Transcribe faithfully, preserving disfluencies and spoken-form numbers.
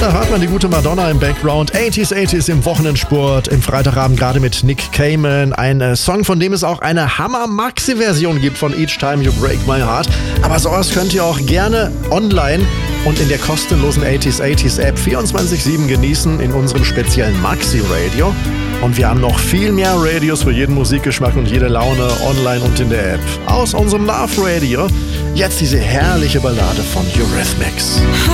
da hört man die gute Madonna im Background. achtziger, achtziger im Wochenendsport, im Freitagabend gerade mit Nick Cayman. Ein äh, Song, von dem es auch eine Hammer-Maxi-Version gibt von Each Time You Break My Heart. Aber sowas könnt ihr auch gerne online und in der kostenlosen achtziger, achtziger App vierundzwanzig sieben genießen in unserem speziellen Maxi-Radio. Und wir haben noch viel mehr Radios für jeden Musikgeschmack und jede Laune online und in der App. Aus unserem Love Radio jetzt diese herrliche Ballade von Eurythmics.